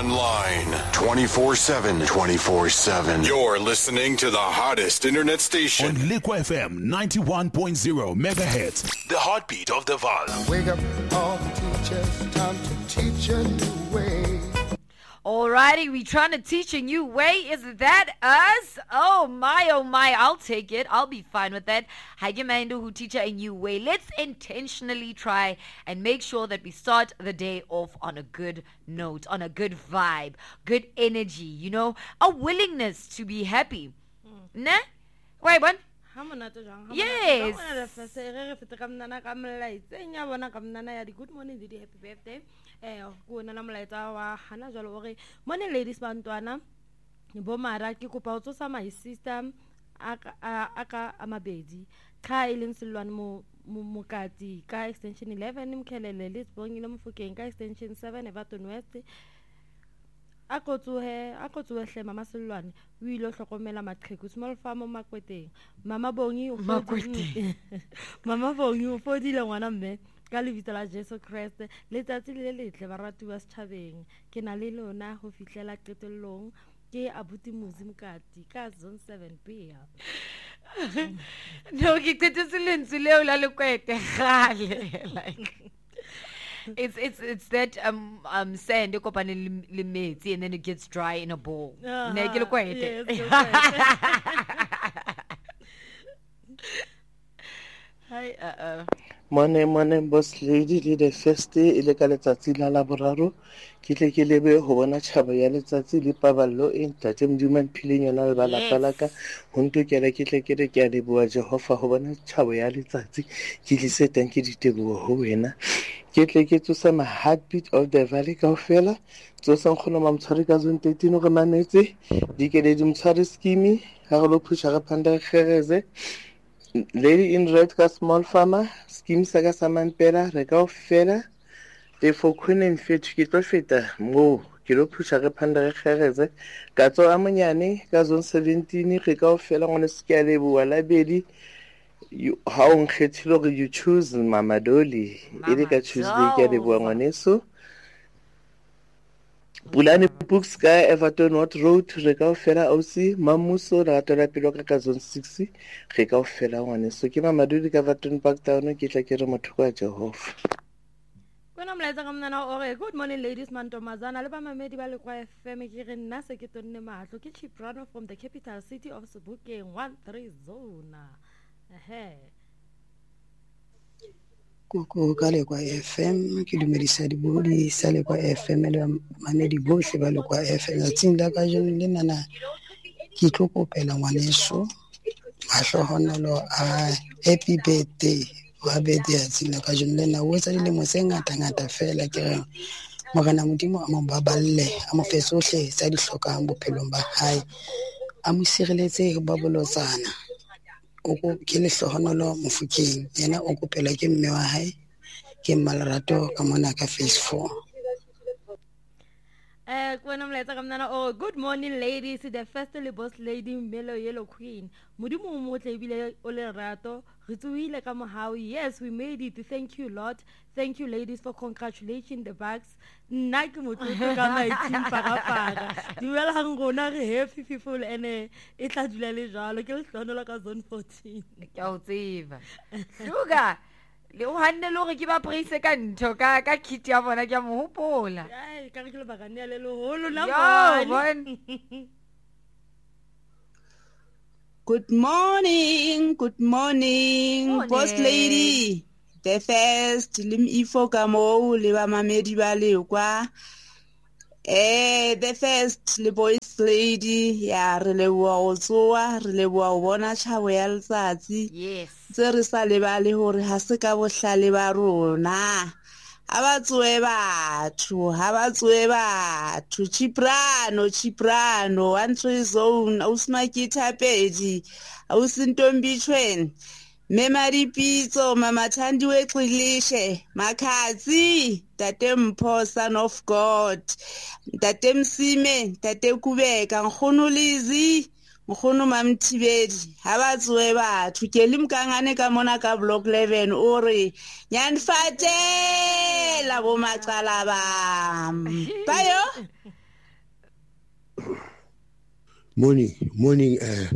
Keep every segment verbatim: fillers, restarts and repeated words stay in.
online twenty-four seven. twenty-four seven. You're listening to the hottest internet station. On Liqua F M ninety-one point zero megahertz. The heartbeat of the Vaal. Wake up all the teachers, time to teach a new way. Alrighty, we trying to teach a new way. Is that us? Oh my, oh my, I'll take it. I'll be fine with that. Hagemando who teach a new way. Let's intentionally try and make sure that we start the day off on a good note, on a good vibe, good energy, you know, a willingness to be happy. Mm. Nah? Wait, what? Yes. Good morning, Didi. Happy birthday. Eh, go na molaetsa wa hana jalo ore morning ladies bantwana bo mara ke kopa o tsosa my sister aka aka amabedi kha ileng silwane mo mokati ka extension eleven imkhelele lisbongile mfukeng ka extension seven evaton west akotsohe akotsohe hle mama silwane o ile hlokomela maqheku small farm mo makweteng mama bongi o makweteng mama bongi o fodile ngwana mme ka lebitso la Jesu Christ letsatsi le letle ba ratuwa setšhabeng ke na le lona go fitlela qetellong ke abuti muzi mokati ka zone seven B no ke qetetse lentswe leo la lekwete gale like It's it's it's that um um sand kopane le metsi and then it gets dry in a bowl. Ne ke le kwete. Hi uh uh Mone mone boss lady le the first day ile ka letsatsi la la boraro ke tle ke lebe go bona tšhabo ya letsatsi le paballo e ntate mduman phileng yona le ba lapa la ka ho nto ke re ke tle ke re ke a leboa Jehova go bona tšhabo ya letsatsi ke le setang ke ditebogo ho wena ke tle ke tsosa ma heartbeat of the valley ka ofela tsosa nkgono mamtshwari ka zone thirteen go mametse di ke le di mtshwari skimi ha go lo phusha ga phanda kgereze lady in red ka small farmer scheme sa ka samampela re ka ofela le for queen and fit ke tlo feta mo ke lo phusha ge phanda ge kgereze ka tso a monyane ka zone seventeen re ka ofela ngone se ke a leboa la bedi ha o nkgethile gore you choose Mama Dolly ile ka Tuesday ke a leboa ngwaneso Bulani Books ka Everton North Road re ka ofela ausi mamuso la tla pelo ka ka zone six re ka ofela ngwane so ke Mama Dolly ka Everton Park Town ke tla ke re motho kwa Jehova Kona mlaetsa ka mnana ore good morning ladies mantomazana le ba mamedi ba le kwa F M ke re nna se ke tonne matlo ke Chiprano from the capital city of Sebokeng one three zona ehe Koko ka le kwa F M ke dumedisa di bodi sa le kwa F M le mamedi bohle ba le kwa F M tsinda ka jone le nana ke tlo kopela ngwaneso mahlohonolo a happy birthday wa birthday tsinda ka jone le na o tsa le mo sengata ngata fela ke re mogana modimo a mo baballe a mo fesohle tsa di hlokang bophelong ba hae a mo sireletse ba bolotsana o go ke le hlohonolo mofukeng yena o kopela ke mme wa hae ke Malerato ka mona ka phase four eh kwena mlaetsa ka mnana oh good morning ladies the first le boss lady Melo Yellow Queen modimo mo motle ebile o le rato re tsuile ka mohau yes we made it thank you Lord thank you ladies for congratulating the bugs nna ke motlotlo ka my team para para dumela hang rona re happy people ene e tla dula le jalo ke le hlonela ka zone fourteen ke a o tseba sugar le o hanne lo re ke ba praise ka ntho ka ka kit ya bona ke mo hopola ai ka re ke le bagane ya le lo holo na bona Good morning, good morning, morning. Boss lady. The first lim ifo ka mo le ba mamedi ba le kwa. Eh, the first le boss lady ya re le wa o tsoa re le wa o bona tšhabo ya letsatsi. Yes. Tse re sa le ba le hore ha se ka bohlale ba rona. Abatswe batho abatswe batho Chiprano Chiprano one three zone ausmakitha pedi ausintombitshweni Memari Pitso Mama Thandi weXilishe Makhazi Tate Mpho son of God Tate Msime Tate Kubeka Nkgono Lizi Nkgono Mamthibedi abatswe batho ke limkangane ka mona ka block eleven ore nyanfatela bo macala ba bayo Morning, morning, uh,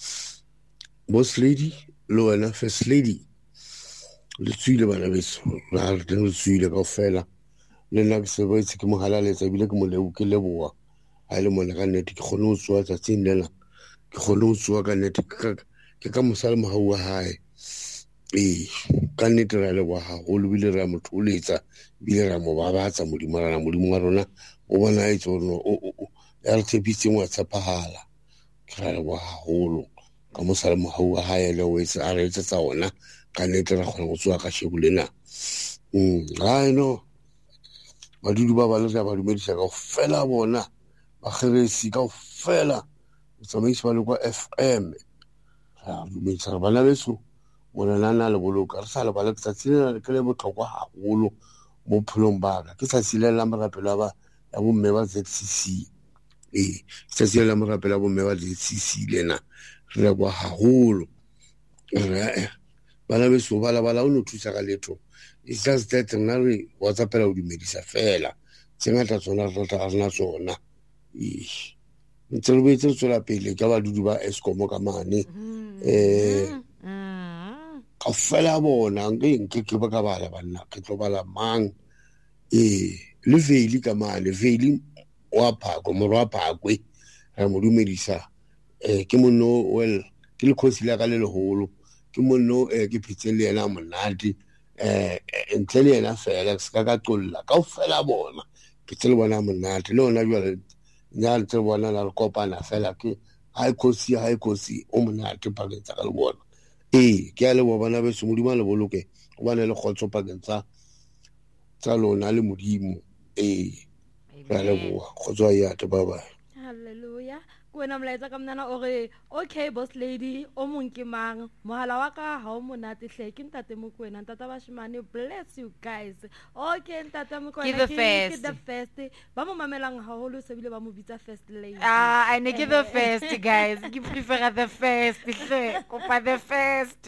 boss lady, lo wena first lady. Le tswile bana beso, la re le tswile kaofela. Le nna ke se boetse ke mo halaletsa bile ke mo leboke leboa. Ha ile mona ka nnete ke kgone ho tswa tsatsing lena. Ke kgone ho tswa ka nnete ke ka mosale mohau wa hae. Eh, ka nnete ra leboha haholo bile ra mo tholetsa bile ra mo babatsa modimo rana modimo wa rona o bona e tsono o o ya re tshepitse ngwa tshepahala. Ke ra leboha haholo ka mosale mohau wa hae le o etsa a re etsa ona ka nnete ra kgona go tswa ka shebo lena. Mm, I know. Badudu ba ba le ba dumedisa ka fela bona ba kgeresi ka fela tsamaisi ba le kwa F M. Ha dumedisa bana beso mona nana le boloka re sa le ba le tsatsile ke le botlhokwa haholo mo pholong ba ka ke tsatsile la morapelo ba ya bo mme ba Z C C. Eh tsatsile la morapelo ba mme ba Z C C lena re kwa haholo re bana beso ba la ba la o no thusa ka letho. It's just that nna re WhatsApp-ela o dumedisa fela tse ngata tsona re tla rena tsona. Eh ntse re boetse re tswela pele ka badudu ba Eskom ka mane eh ka fela bona nke nke ke ba ka bala bana ke tlo bala mang eh le Veli ka mane Veli wa phako moro wa phakwe re mo dumedisa eh ke monno well ke le khosi la ka le leholo ke monno eh ke phitseng le yena monate eh ntle le yena fela se ka ka tlolla ka fela bona ke tsele bona monate le ona jwale nya ntse bona la kopana fela ke ha khosi ha khosi o monate pa ke tsa ka le bona. Eh ke a le bona be se modimo le boloke o bana le khotso pa ke tsa tsa lona le modimo. Eh ra le boa khotso ya te bye bye. Hallelujah. Kwena mlaetsa ka mnana o re okay boss lady o mong ke mang mohala wa ka ha o monate hle ke ntate mo kwena ntata ba shimane bless you guys. Okay ntate mo kwena ke the first ba mo mamelang haholo se bile ba mo bitsa first lady. Ah I ne ke the first guys ke prefer the first hle kopa the first.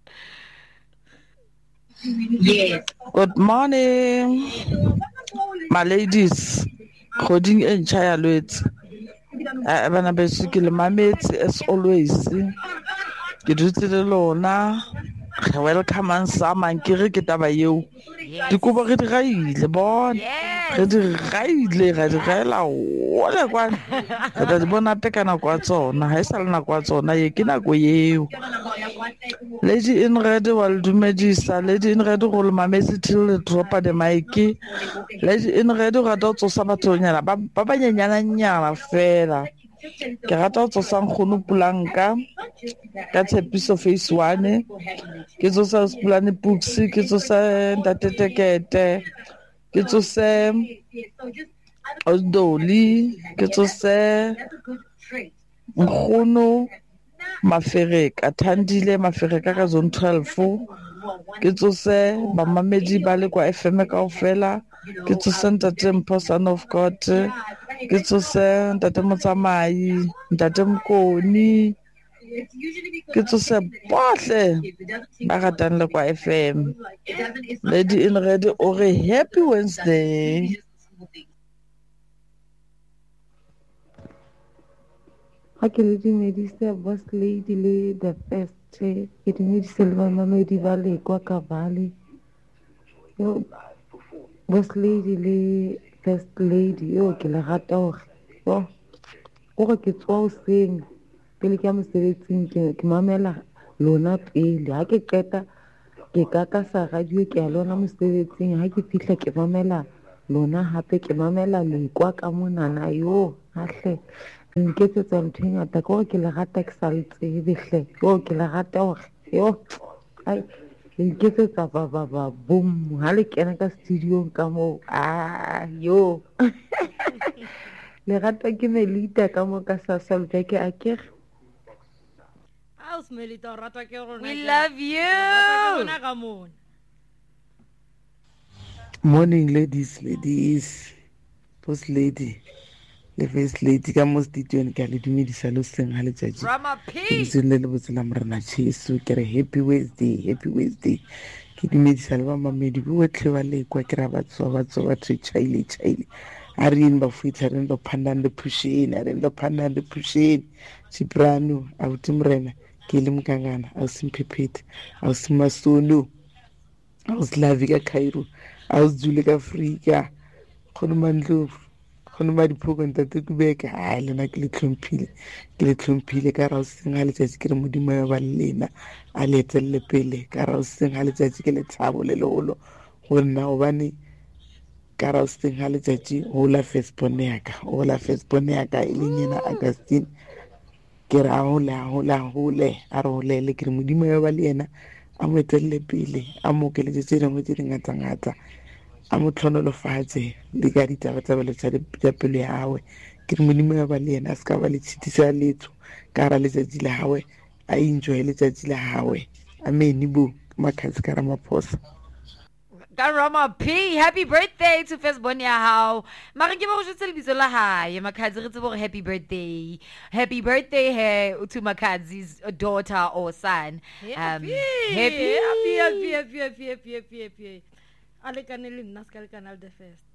Yes. Good morning my ladies. Coding en chaya lwetsi bana beso ke le mametse as always ke dutse le lona welcome and sama ke re ke taba yeo dikobo re di gaile bona re di gaile ga di gaela ole kwana re tla di bona pekana kwa tsona ha e sa le nako kwa tsona ye ke nako yeo lady in red wa le dumedisa lady in red go le mametse till le dropa the mic lady in red ga tlo tsosa batho nyana ba ba nyenyana nyana fela ke rata o tsosa nkgono Pulanka ka Tshepiso face one ke tsosa Spulane books ke tsosa Ntate Tekete ke tsosa Odoli ke tsosa nkgono Mafereka Thandile Mafereka ka zone twelve ke tsosa bamamedi ba le kwa F M kaofela ke tsosa Ntate Mpho Son of God ke tsosa Ntate Motsamai Ntate Mkoni ke tsosa bohle ba ratang le kwa F M. Lady in red o re happy Wednesday. Ha ke le dumedisa boss lady le the first ke dumedisa le mamedi ba le kwa Kavali yo boss lady le first lady yo ke le rata hore yo o ke tswa o seng pele ke mosebetsing ke mamela lona pele ha ke qeta ke ka ka sa radio ke a lona mosebetsing ha ke fihla ke mamela lona hape ke mamela le kwa ka monana yo hahle nke tsetsa ntho ngata go ke le rata ke sa le tsebe hle yo ke le rata hore yo ai nke tsetsa ba ba ba boom ha le kena ka studio ka mo ah yo le rata ke melita ka mo ka sa sa le ke akere. We love you. Morning, ladies, ladies, boss lady, the first lady. Ka mo studio ka le dumedisa lo seng ha le tsaji. Drama P. Zile le botsela morena Jesu ke re happy Wednesday, happy Wednesday. Ke dumedisa le ba mamedi bo tle ba le kwa ke ra ba tswa ba tswa ba tre chaile chaile. a re yini bafowetsi a re lo phandang le phusheni a re lo phandang le phusheni Chiprano a o timrena ke le mkangana a o simphephethe a o simasolo a o slavi ka Cairo a o zule ka Afrika khona mandlovu khona madiphoko ntate kubeka ha lena ke le tlhomphile ke le tlhomphile ka ra o senga letsatsi ke re modimo ya ba lena a le tselle pele ka ra o senga letsatsi ke le thabo le lolo go nna o bane ka ra o senga letsatsi o la firstborn ya ka o la firstborn ya ka e leng yena Augustine ke ra o la o la o le a re o le le ke re modimo ya ba le yena a mo tselle pele a mo ke le tse dingwe tse dingata ngata a mo tlhonolofatse le ka ditaba tsa ba le tsa pelo ya hawe ke re modimo ya ba le yena a ska ba le tshitisa letso ka ra letsatsi la hawe a enjoy letsatsi la hawe amen bo makhatsi ka Ramaphosa Karama P, happy birthday to firstborn ya hao. Mara ke ba go tshetse lebitso la hae Makhatsi re tsebo happy birthday. Happy birthday he to Makhatsi's daughter or son. Um happy happy happy happy happy happy happy happy happy. Ale kana le nna ska le kana the first.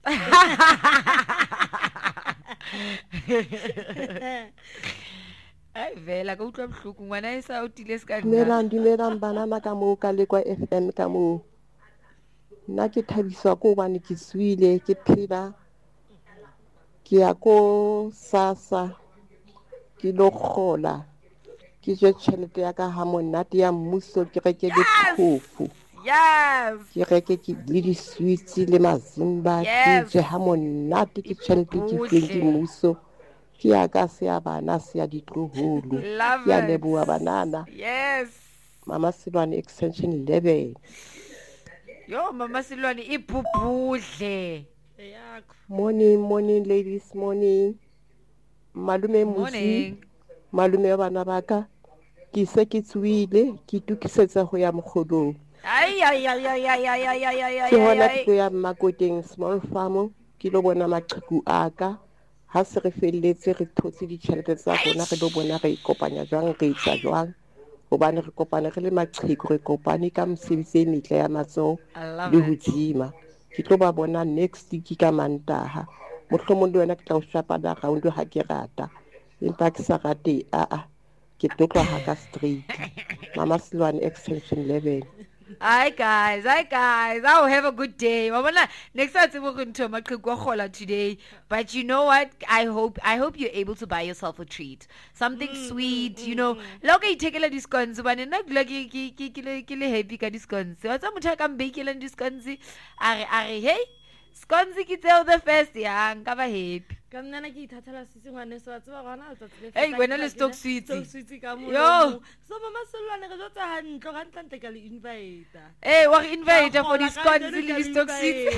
Ai vela ka utlwa bohloko ngwana e sa o tile ska nna. Dumelang dumelang banana ka mo ka le kwa F M ka mo. Nna ke thabiswa ko bane ke tswile ke phela ke ya ko sasa ke lo gola ke je tšhelete ya ka ha monate ya mmuso ke reke le phofu yes ke reke ke le di sweets le mazimba ke je ha monate ke tšhelete ke feng ke mmuso ke ya ka se ya bana se ya ditloholo ke ya leboa banana yes Mama Silwane extension eleven. Yo, Mama Silwane ipupudle. Morning, morning, ladies, morning. Malume Musi. Malume bana baka. Ki se ki tswile, ki tukisetsa go ya mogolong. Ai ai ai ai ai ai ai ai ai. Ke hona ke ya Makoteng small farm, ki lo bona maqheku aka. Ha se re felletse re thotse di tšhelete tsa rona re lo bona re ikopanya jwang re itsa jwang. Hobane re kopane re le maqheku re kopane ka mosebetsi e metle ya matsoho le ho tima ke tlo ba bona next week ka Mantaha mohlomong le wena ke tla o shapa da round ha ke rata empa ke sa rate a a ke tlo tloha ka street Mama Silwane extension eleven. Hi guys, hi guys. I'll have a good day. Mama, next time we're going to Makhola today. But you know what? I hope I hope you're able to buy yourself a treat. Something mm, sweet, mm, you know. Look, you take a discounts, but not like kile happy ka discounts. What's a mucha can bake a discounts? Are are hey? Sconsi ki tell the first yang ka ba happy. Ka mna ke ithatela sisi ngwane so tsa gona tsa tsile. Hey, wena le stock sweet. Stock sweet ka mo. Yo. So Mama Silwane re jotsa hantlo ga ntlante ka le invite. Eh, wa invite for this sconsi le stock sweet.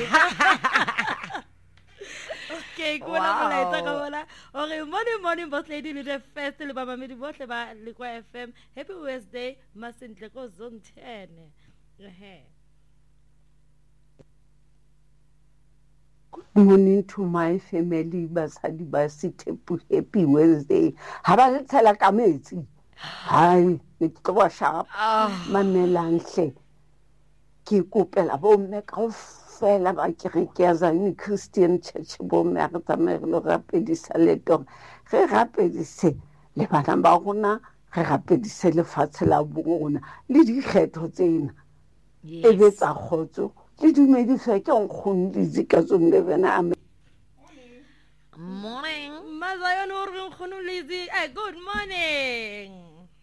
Okay, go na molaetsa ka bona. Okay, morning morning boss lady le the first le ba mamedi bohle ba le kwa F M. Happy Wednesday, Masentle ko zone ten. Ehe. Good morning to my family, basadi ba Sitepu, happy Wednesday. Ha ba le tshela ka metsi. Hai, ne ke tlo sharp. Mamelang hle. Ke kopela bo mme ka fela ba kereke ya Zion Christian Church bo mme re tsamaya lo rapedisa leto. Re rapedise le bana ba rona, re rapedise le fatshe la bona le dikgetho tsena. E be tsa khotso. Le dumedisa ke nkgong ditse ka tsone le bana ame. Morning. Mazayon o re nkgono lezi. Eh, good morning.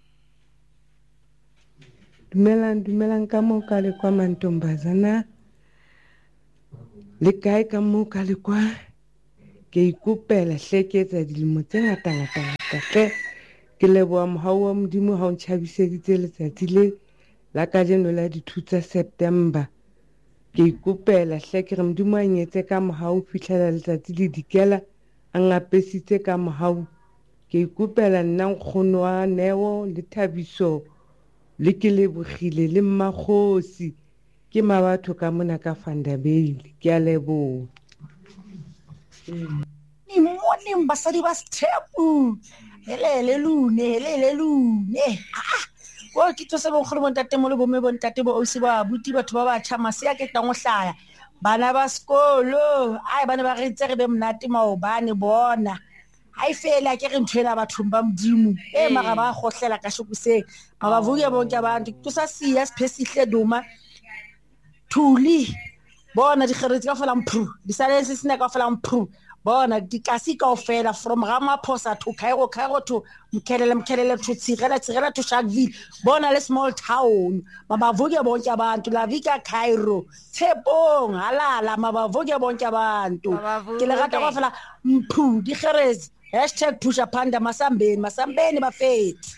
Dumelang dumelang ka mo ka le kwa Mantombazana. Le kae ka mo ka le kwa ke ikopela hleketsa dilemo tse ngata ngata ngata tle ke leboa mohau wa modimo ha o ntšhabiseditse letsatsi le la kajeno la di two tsa September. Ke ikopela hle ke re modimo a nyetse ka mohau fihlela letsatsi le dikela a ngapesitse ka mohau ke ikopela nna nkgono wa Neo le Thabiso le ke lebogile le Mmakgosi ke mabatho ka mona ka Vanderbijl ke a leboha. Ni morning basadi ba Sitepu helele lune helele lune ah wa ke tso se bo kholo bontate mo le bo me bontate bo o se ba buti batho ba ba tšha masea ke tla ngo hlaya bana ba sekolo ai bana ba re itse re be monate maobane bona ai fela ke re nthwela bathong ba modimo e mara ba gohlela ka shokuseng ba ba vuke bonke abantu ke sa siya siphesihle duma thuli bona di kgeretse ka fela mpru di sale se sina ka fela mpru bona di kasi ka ofela from Ramaphosa to Cairo Cairo to Mkelele Mkelele to Tsirela Tsirela to Sharpeville bona le small town mabavuke bonke abantu la vika Cairo Tshepong halala mabavuke bonke abantu ke le rata ka fela mphu di kgeretse hashtag pusha panda masambeni masambeni bafethi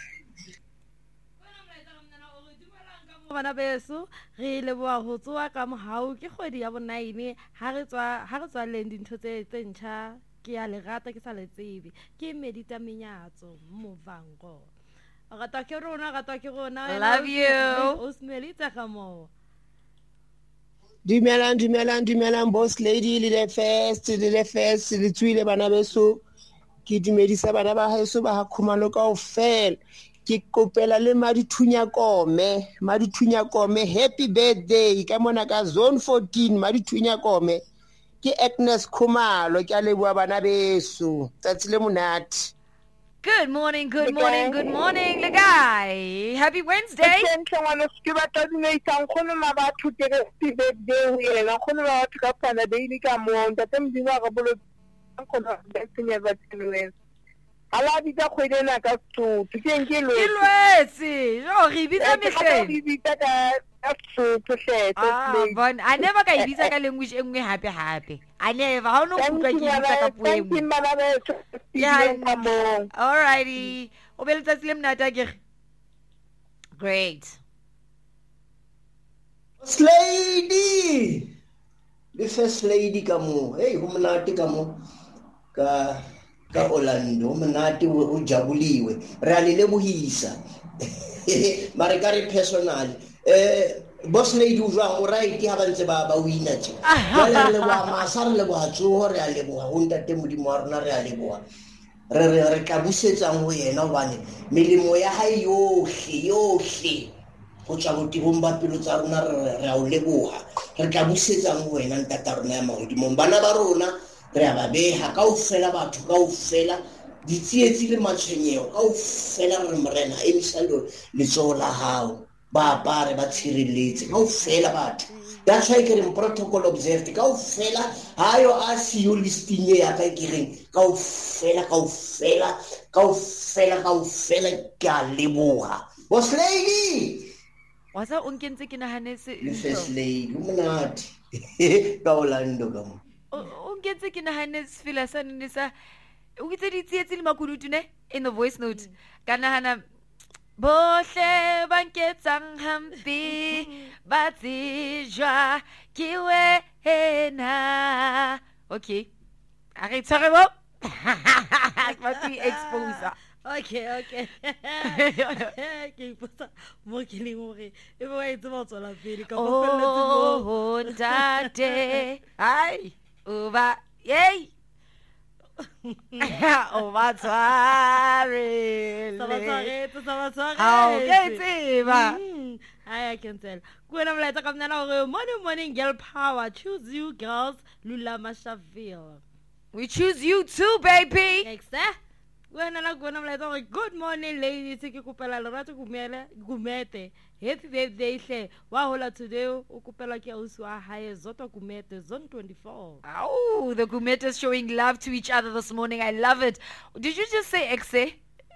bana beso re le boa go tsoa ka mohau ke kgwedi ya bonaine ha re tswa ha re tswa leng dintho tse tse ntšha ke ya le rata ke sa le tsebe ke medita menyatso movango rata ke rona rata ke rona love you o smelita ka mo Dumelang dumelang dumelang boss lady le the first le the first le tswile bana beso ke dumedisa bana ba heso ba ha khumalo ka ofela ke kopela le madithunya kome madithunya kome happy birthday ka mona ka zone fourteen madithunya kome ke Agnes Khumalo ke a leboa bana beso tsatsi le monate. Good morning, good morning, good morning, le guy. Happy Wednesday. Ke batla dumedisa nkgono ma batho ke happy birthday ho yena nkgono ba batho ka pana daily ka mo ntate modimo a go bolo nkgono ba tsenya ba tshelwe ala di ka khwedena ka tso tseng ke lo ke lwetse jo re bitsa mehle re bitsa ka tso tletse ah bon I never ka ibitsa ka language engwe happy happy I never how no kutlwa ke ibitsa ka puo engwe yeah all righty o be letsatsi le mnata ke great lady the first lady ka mo hey ho mnate ka mo ka ka Orlando monate o jabuliwe re a le lebohisa mare ka re personal eh boss lady o jwa o right ha ba ntse ba ba wina tse ba le ba masare le ba tso re a leboha ho ntate modimo wa rona re a leboha re re re ka busetsang ho yena hobane melemo ya hae yohle yohle go tsa botibong ba pelo tsa rona re a o leboha re ka busetsang ho wena ntata rona ya mahodimo bana ba rona re a ba beha ka ofela batho ka ofela ditsietsi le matshwenyeho ka ofela re morena e misalo le tsola hao ba apare ba tshireletse ka ofela batho that's why ke re protocol observed ka ofela hayo a siyo listing ya ka ke reng ka ofela ka ofela ka ofela ka ofela ka leboha boss lady wasa o nkentse ke nahanetse first lady monate ka Orlando ka mo o nketse ke nahane sefela sa nne sa o kitse di tsietse le makudutu ne in the voice note ka nahana bohle ba nketsang hampi ba tsejwa ke wena okay a re tshware bo ba ti expose okay okay ke ipotsa mo ke leng hore e bo e tsa botsala pele ka bo felletse bo ntate ai Uba, yay! Uba tsware. Sama tsware, sama tsware. How ke tseba. I can tell. Kuena mlaetsa ka mnana hore morning morning girl power choose you girls Lula Mashaville. We choose you too baby. Exact. Kuena la kuena mlaetsa hore good morning ladies ke kopela lerato kumele kumete. Happy birthday hle wa hola today o kopela ke ausi wa hae Zoto Kumete zone twenty-four. Oh, the Kumetes showing love to each other this morning. I love it. Did you just say exe?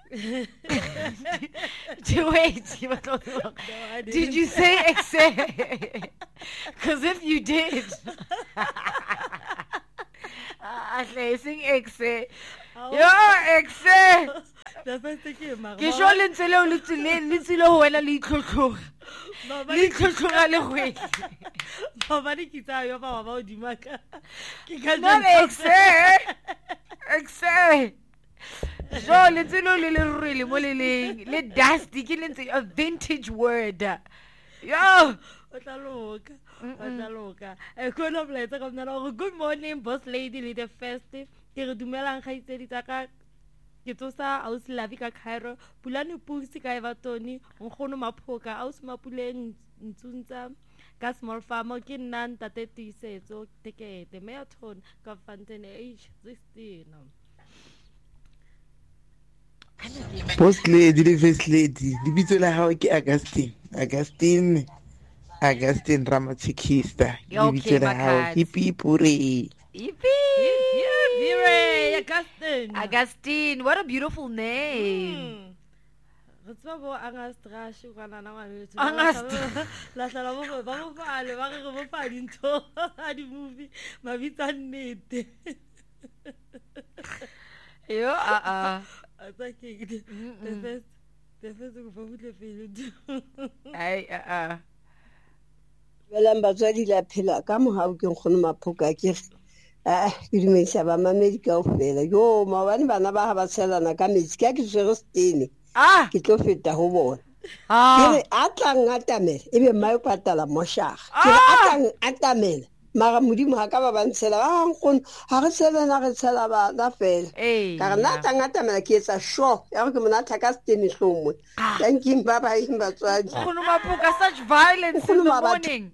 Wait, no, did you say exe? Because if you did, I say sing exe. Yo exe. Ke sho le ntsele o le tsile ho wena le itlhotlhora le itlhotlhora le gwele baba di kitsa yo baba ba o dimaka ke ka no exe exe jo le tsile le le rwele mo le leng le dusty ke le ntse a vintage word yo o tla loka o tla loka e khona blaetsa ka mna go good morning boss lady le the first ke re dumelang kgaitsedi tsa ka ke tsosa ausi lavi ka Cairo pulane pusi ka evatoni nkgono maphoka ausi mapuleng ntsuntsa ka small farmer ke nna ntate Tiisetso Tekete Meaton ka Fountain age sixteen. Boss lady, the first lady. The bit la how ke Augustine. Augustine. Augustine Ramachikista. The bit la how hippie puri. Yippee! Yippee! Augustine. Augustine, what a beautiful name. Re tswa bo Angastrash kana na wa le Angast la la bo ba bo fa le ba re bo fa dintho a di movie mabitsa nnete. Yo a a Atake the first the first go fa butle pele. Ai a a Bela mbatswadi la phela ka mohau ke nkgono Maphoka ke ah ke dumedisa ba mamedi kaofela yo maobane bana ba ha ba tshelana ka metsi ka ke tsere stene ah ke tlo feta ho bona ah ke a tla ngatamela ebe mai patala moshaga ke a tla ngatamela mara modimo ha ka ba bantshela ba nkgono ha re tselena re tshela ba na fela ka re na tla ngatamela ke etsa sure ya go ke mona thaka stene hlomwe thank you baba e mbatswadi nkgono Maphoka such violence in the morning.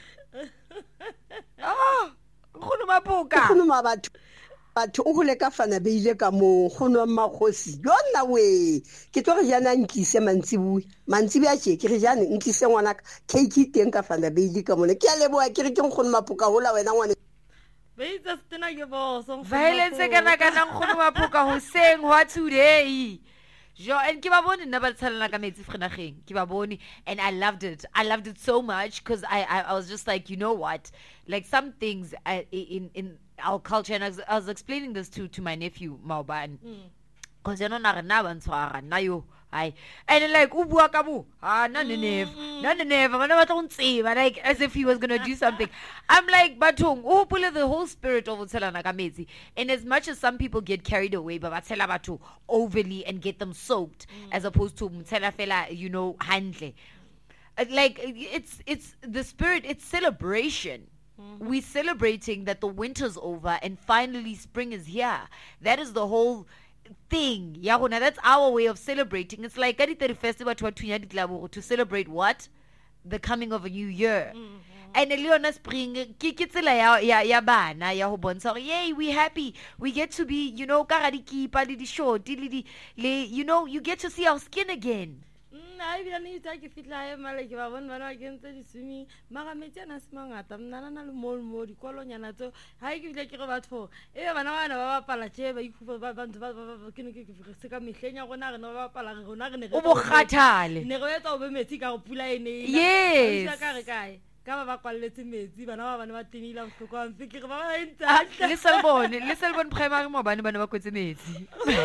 Ah, nkgono Maphoka nkgono mabatho batho o hole ka fana be ile ka mo nkgono Makgosi yona we ke tlo re jana nkise mantsibu mantsibu a che ke re jana nkise ngwana cake teng ka fana be ile ka mona ke a leboa ke re ke nkgono Maphoka hola wena ngwana Beitsa stena ke bo so violence kana kana nkgono Maphoka ho seng what today. Jo, and ke ba bone nna ba tsalana ka metsi frenageng ke ba bone, and I loved it. I loved it so much because I, I I was just like, you know what, like some things uh, in in our culture, and I was, I was explaining this to to my nephew Maoban, because you know na rena ba ntshwara na yo ai, and like u bua ka bo ah na ne never na ne never bana ba tlo ntseba, like as if he was gonna do something. I'm like bathong o pule the whole spirit of tselana ka metsi, and as much as some people get carried away ba ba tshela batho overly and get them soaked as opposed to mtsela fela, you know, handle, like it's it's the spirit, it's celebration. We're celebrating that the winter's over and finally spring is here. That is the whole thing. Yagona, that's our way of celebrating. It's like at the festival to celebrate what? The coming of a new year. And Leona spring kikitsela ya ya ya bana ya ho bontsha yay, we happy. We get to be, you know, ka di kipa di short, di le, you know, you get to see our skin again. I be ani ta ke fitla e mala ke ba bona bana ke ntse di sumi mara metsi ana se mangata mnana na le mol mo di kolonyana tso ha ke fitla ke re batho e bana bana ba bapala che ba ikufa ba bantu ba ke ne ke se ka mehlenya gona re no ba bapala re gona re ne o bo kgathale ne go etsa o be metsi ka go pula ene yes ka re kae ka ba ba kwalletse metsi bana ba bana ba tinila go kwa mfi ke ba ba ntsa le selbone le selbone primary mo bana bana ba kwetse metsi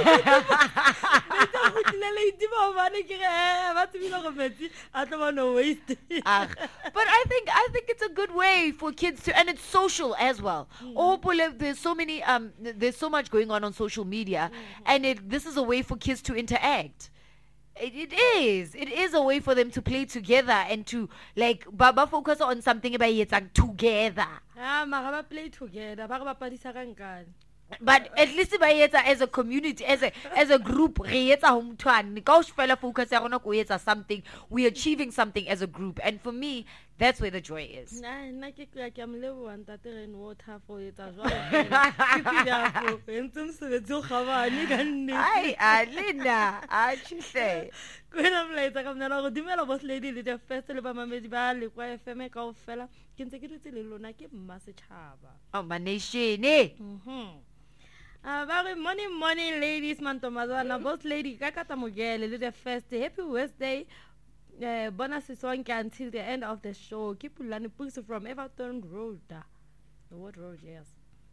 but I think I think it's a good way for kids to, and it's social as well. Oh, there's so many um there's so much going on on social media, and it this is a way for kids to interact. It, it is. It is a way for them to play together and to like baba focus on something about it together. Ah, ma play together. Ba ba padisa ka nkane. But at least by it as a community, as a as a group, re etsa ho mthwane ka ofela focus ya rona go etsa something, we achieving something as a group, and for me that's where the joy is. Na na ke ke ke amlebo ntate re no water for etsa jwalo ke pila go entseng sebetso khabane ka nne ai alina a tshise kwena mlaetsa ka mna go dimela boss lady le the first le ba mamedi ba le kwa F M ka ofela ke ntse ke dutse le lona ke mma setšhaba oh my nation eh mhm Uh, very morning, morning, ladies, Mantomazana, boss lady, Kakata Mugele, the first happy Wednesday, uh, bonus is on until the end of the show. Keep learning books from Everton Road. The what road, yes.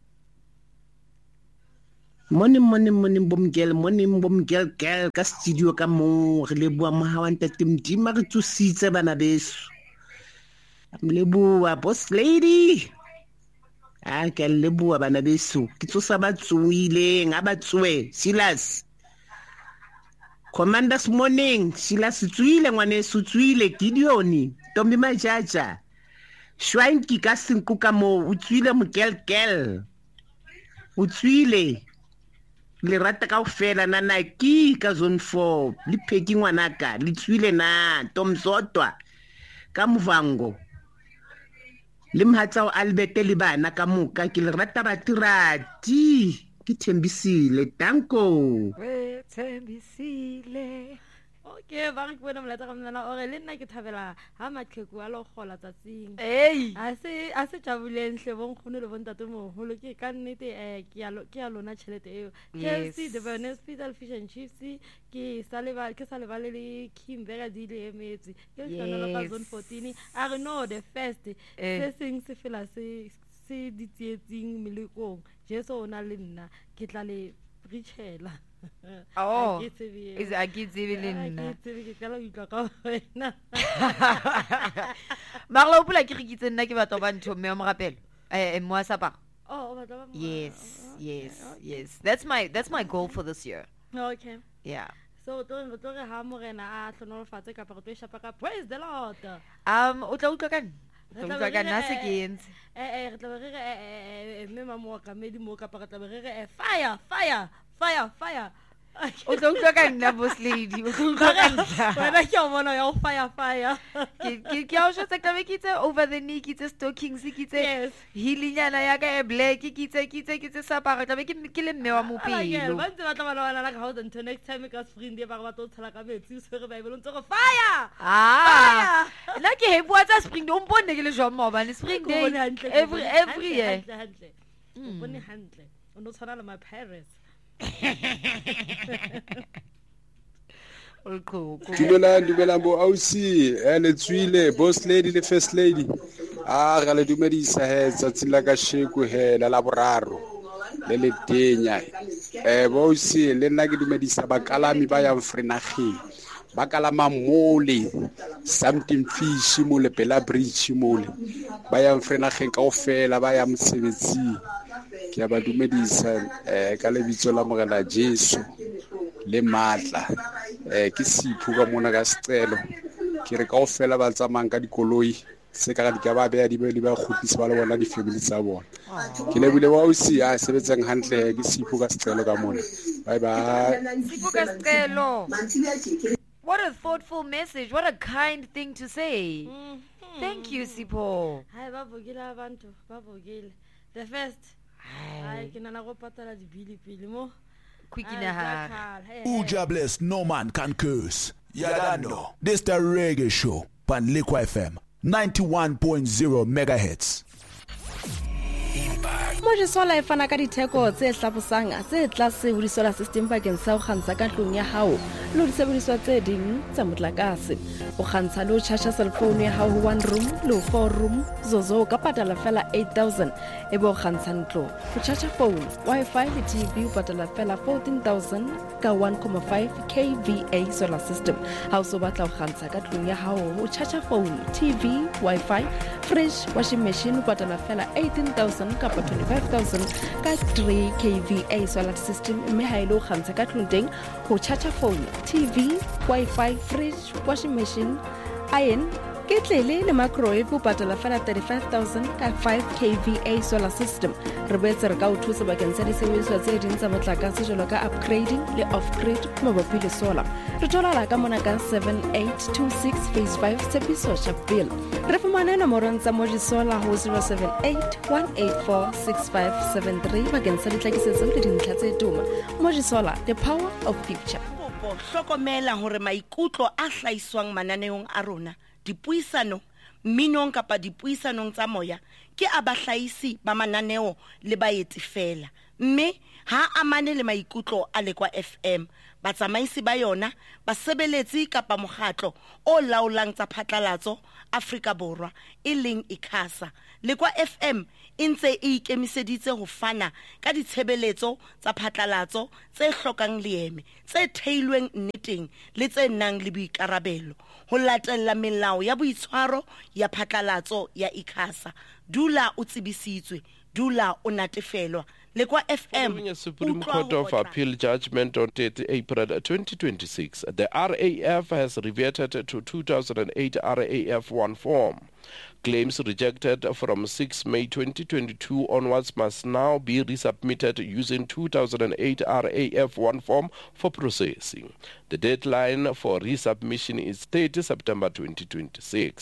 Morning, morning, morning, bom girl, morning, bom girl, girl, ka studio ka mo, re leboa mohawanta timdima re tsositse bana beso. Am leboa boss lady. Ah, ke leboa bana beso ke tsosa ba tsuile nga ba tswe Silas Commanders morning Silas tsuile ngwane su tsuile Gideon Tombi Majaja Shwanki ka sinku ka mo o tsuile mo kelkel o tsuile le rata ka ofela na na ki ka zone four le pheki ngwana ka le tsuile na Tom Zotwa ka Mvango le mhatsa o Albert le bana ka moka ke le rata ratirati ke Thembisile Tanko we Thembisile okay ba re bona molata ka mna ore le nna ke thabela ha maqheku a lo gola tsatsing hey a se a se jabulenhle bon khone le bon tate mo holo ke ka nnete eh ke ya ke ya lona chelete eo ke si the Venice Hospital Fish and Chips ke saleva ke saleva le Kim Vera di le emetsi ke tsana la ka zone fourteen a re no the first se seng se fela se se ditietsing melekong jeso ona le nna ke tla le richela oh is a kitsibi le nna kitsibi ke tla utlwa ka wena Marlo pula ke gitse nna ke batho ba ntho mme mo rapelo eh mo sa pa oh ba ba yes yes yes that's my that's my goal for this year okay yeah so to to re ha morena a hlonolofatse ka pa go twe shapa ka praise the Lord um o tla utlwa ka nna tla ka nna se kentse eh eh re tla re eh mme mama wa ka medi mo ka pa ka tla re re fire fire fire fire o tlo utlwa ka nna boss lady o tlo utlwa ka nna wena ke o bona ya fire fire ke ke a o shotsa ka be kitse over the knee kitse stockings kitse hilinyana ya ka e black kitse kitse kitse sa pa ka be ke ke le mme wa mopelo ba ntse ba tla bana bana ka how the next time ka sprint e ba ba tlo tshela ka metsi se re bible ntse go fire ah la ke he bua tsa spring o mpone ke le jwa mo ba le spring day every every year o bone hantle o no tshwana le my parents Dumelang dumelang bo ausi ele tswile boss lady le first lady a ga le dumedisa he tsatsing la ka sheku he la la boraro le le tenya eh bo ausi le nna ke dumedisa bakalami ba yang Vrydag ba kalama mole something fish mo le pela bridge mole ba yang Vrydag kaofela ba ya mosebetsi ke ba dumedisa eh ka lebitso la morena Jesu le matla eh ke siphu ka mona ka setselo ke re kaofela ba tsamang ka dikoloi se ka di ka ba be di be ba khutisa ba le bona di family tsa bona ke le bile wa usi a sebetsang hantle ke siphu ka setselo ka mona bye bye siphu ka setselo. What a thoughtful message. What a kind thing to say. Mm-hmm. Thank you, Sipho. Hi, babogila abantu, babogile. The first. Hi, kinana go patala di bili pili mo. Quick in a hand. Who jobless, no man can curse. Yadano. This the reggae show. Pan Liquid F M. ninety-one point zero megahertz. Moje sola e fana ka ditheko tse hlabosang tse tlase ho disolar system bakeng sa go kgantsha ka tlung ya hao le disebediswa tse ding tsa motlakase o kgantsha le o charge cell phone ya hao one room le four room zozo ka patala fela eight thousand e bo kgantsha ntlo go charge phone wifi le T V o patala fela fourteen thousand ka one point five K V A solar system ha o so batla go kgantsha ka tlung ya hao o charge phone T V wifi fridge washing machine o patala fela eighteen thousand ka twenty-five thousand ka three K V A solar system mme ha ile o kgantsha ka tlung teng go charge phone T V wifi fridge washing machine iron ketlele le microwave o patala fela thirty-five thousand ka five K V A solar system re boetse re ka o thusa bakeng sa disebediswa tse ding tsa motlakase jalo ka upgrading le off-grid mabapi le solar re tolala ka mona ka seven eight two six phase five Tshepiso Sharpeville re fumane nomorong tsa Moji Solar ho zero seven eight one eight four six five seven three bakeng sa ditlakisetso le dintlha tse tuma Moji Solar, the power of future. Hlokomela hore maikutlo a hlaiswang mananeong a rona dipuisano minong kapa dipuisanong tsa moya ke abahlaisi ba mananeo le baeti fela mme ha amane le maikutlo a Lekwa F M batsamaisi ba yona basebeletsi kapa mokgatlo o laolang tsa phatlalatso Afrika Borwa e leng ICASA Lekwa F M intse e ikemiseditse ho fana ka ditshebeletso tsa phatlalatso tse hlokang leeme tse theilweng nneteng le tse nang le boikarabelo ho latella melao ya boitshwaro ya phatlalatso ya ICASA dula o tsebisitswe dula o natefelwa Lekwa F M. Following a Supreme Court of Appeal judgment on thirtieth April twenty twenty-six, the R A F has reverted to two thousand eight R A F one form. Claims rejected from six May twenty twenty-two onwards must now be resubmitted using two thousand eight R A F one form for processing. The deadline for resubmission is thirtieth September twenty twenty-six.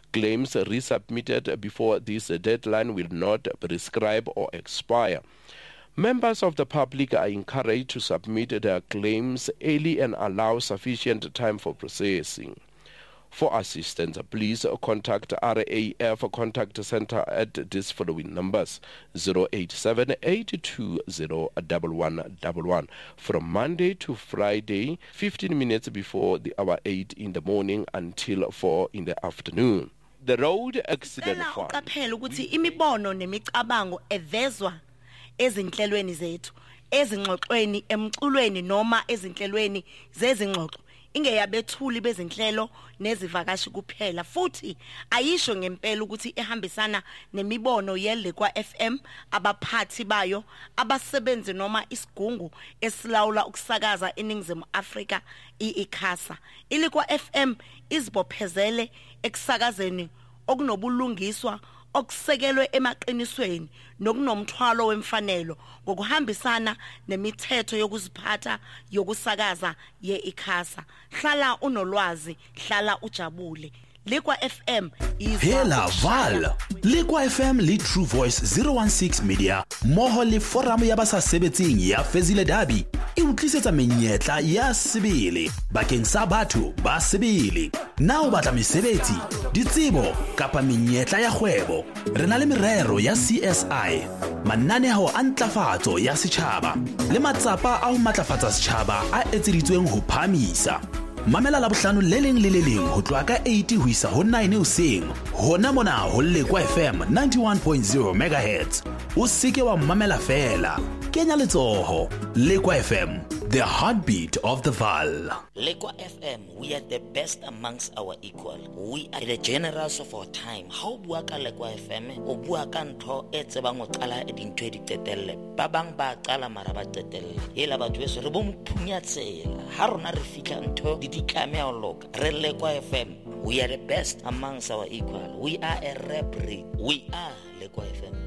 Claims resubmitted before this deadline will not prescribe or expire. Members of the public are encouraged to submit their claims early and allow sufficient time for processing. For assistance, please contact R A F Contact Center at these following numbers: zero eight seven, eight two zero, one one one one from Monday to Friday, fifteen minutes before the hour eight in the morning until four in the afternoon. The Road Accident Fund. Uqaphela ukuthi imibono nemicabango evezwa ezinhlelweni zethu, ezingxoxweni, emculweni noma ezinhlelweni zezingxoxo ingeyabethuli bezinhlelo nezivakashi kuphela, futhi ayisho ngempela ukuthi ehambisana nemibono yeLekwa F M, abaphathi bayo, abasebenzi noma isigungu esilawula ukusakaza eNingizimu Afrika iICASA. iLekwa F M izibophezele ekusakazeni okunobulungiswa okusekelwe emaqinisweni nokunomthwalo wemfanelo ngokuhambisana nemithetho yokuziphatha yokusakaza yeICASA. Hlala unolwazi, hlala ujabule. Lekwa F M is Hela Val. Lekwa F M le True Voice zero one six Media moho le forum ya basasebetsing ya Fezile Dabi e utlisetsa menyetla ya sebele bakeng sa batho ba sebele. Na o batla mesebetsi, ditsebo kapa menyetla ya kgwebo, re na le merero ya C S I, mananeo a ntlafatso ya setjhaba le matsapa a ho matlafatsa setjhaba a etseditsweng ho phamisa. Mamela Labohlano le leng le le leng ho tloha ka eight ho isa ho nine hoseng hona mona ho Lekwa F M ninety-one point zero megahertz. O seke wa mamela fela, kenya letsoho. Lekwa F M, the heartbeat of the Val. Lekwa F M, we are the best amongst our equal. We are the generals of our time. How bua ka Lekwa F M o bua ka ntho e tsebang ho qala e dintho e di qetelle, ba bang ba qala mara ba qetelle. Hela batho beso re bo mphunya-tsela ha rona re fihla ntho di di tlameha ho loka. Re Lekwa F M, we are the best amongst our equal. We are a rap breed. We are Lekwa F M.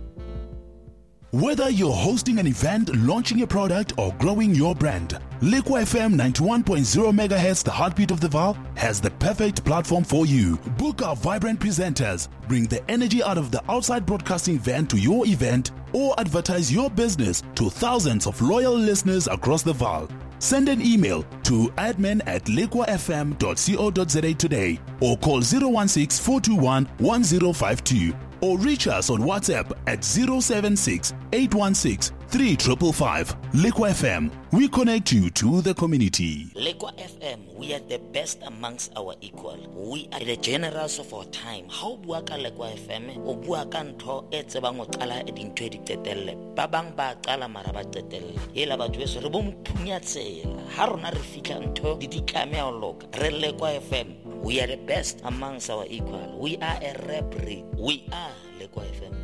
Whether you're hosting an event, launching a product, or growing your brand, Lekwa F M ninety-one point zero megahertz, the heartbeat of the Val, has the perfect platform for you. Book our vibrant presenters, bring the energy out of the outside broadcasting van to your event, or advertise your business to thousands of loyal listeners across the Val. Send an email to admin at lekwa f m dot co dot za today, or call zero one six, four two one, one zero five two. Or reach us on WhatsApp at zero seven six, eight one six, three five five five. Lekwa F M, we connect you to the community. Lekwa F M, we are the best amongst our equal. We are the generals of our time. How bua ka Lekwa F M o bua ka ntho e tsebang ho qala e dintho e di qetelle, ba bang ba qala mara ba qetelle. Hela batho beso re bo mphunya-tsela ha rona re fihla ntho di di tlameha ho loka. Re Lekwa F M, we are the best amongst our equal. We are a rap breed. We are Lekwa F M.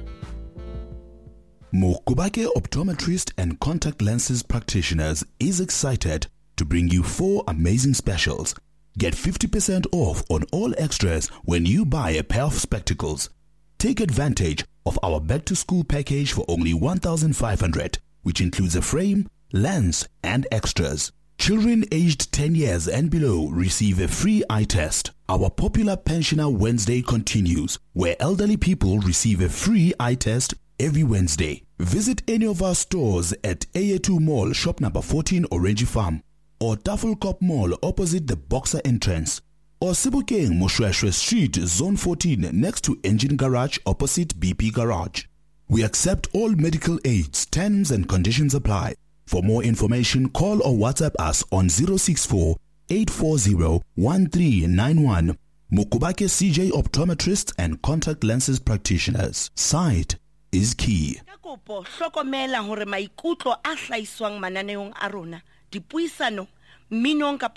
Mokubake Optometrist and Contact Lenses Practitioners is excited to bring you four amazing specials. Get fifty percent off on all extras when you buy a pair of spectacles. Take advantage of our back to school package for only one thousand five hundred, which includes a frame, lens, and extras. Children aged ten years and below receive a free eye test. Our popular Pensioner Wednesday continues, where elderly people receive a free eye test every Wednesday. Visit any of our stores at A A two Mall, shop number fourteen, Orange Farm, or Tafelkop Mall opposite the Boxer entrance, or Sebokeng Moshweshwe Street, Zone fourteen, next to Engine Garage opposite B P Garage. We accept all medical aids. Terms and conditions apply. For more information, call or WhatsApp us on zero six four, eight four zero, one three nine one. Mokubake C J Optometrists and Contact Lenses Practitioners. Sight is key. Kopo hlokomela hore maikutlo a hlaiswang mananeong a rona, dipuisano, minong kapa